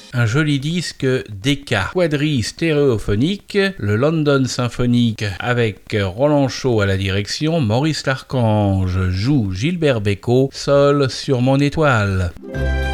un joli disque Decca, quadrille stéréophonique, le London Symphonique avec Roland Shaw à la direction, Maurice Larchange joue Gilbert Bécaud, Sol sur mon étoile.